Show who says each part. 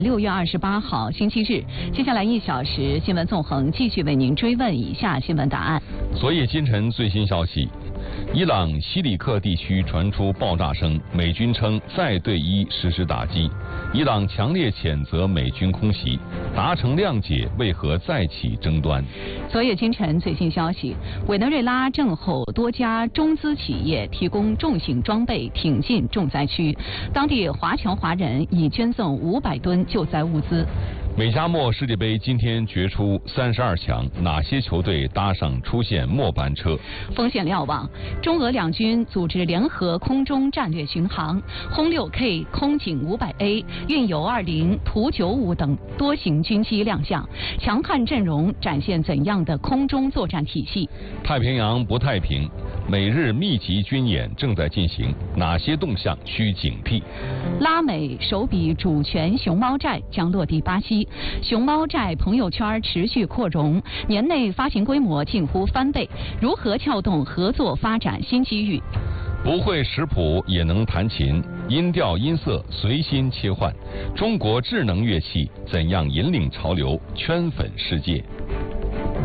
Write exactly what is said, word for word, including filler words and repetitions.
Speaker 1: 六月二十八号星期日，接下来一小时新闻纵横继续为您追问以下新闻答案。
Speaker 2: 昨夜今晨最新消息，伊朗西里克地区传出爆炸声，美军称再对伊实施打击。伊朗强烈谴责美军空袭，达成谅解，为何再起争端？
Speaker 1: 昨夜今晨最新消息，委内瑞拉震后多家中资企业提供重型装备挺进重灾区，当地华侨华人已捐赠五百吨救灾物资。
Speaker 2: 美加墨世界杯今天决出三十二强，哪些球队搭上出线末班车？
Speaker 1: 风险瞭望，中俄两军组织联合空中战略巡航，轰六 K、空警五百 A、运油二零、图九五等多型军机亮相，强悍阵容展现怎样的空中作战体系？
Speaker 2: 太平洋不太平，美日密集军演正在进行，哪些动向需警惕？
Speaker 1: 拉美首笔主权熊猫债将落地巴西。熊猫债朋友圈持续扩容，年内发行规模近乎翻倍，如何撬动合作发展新机遇？
Speaker 2: 不会识谱也能弹琴，音调音色随心切换，中国智能乐器怎样引领潮流，圈粉世界？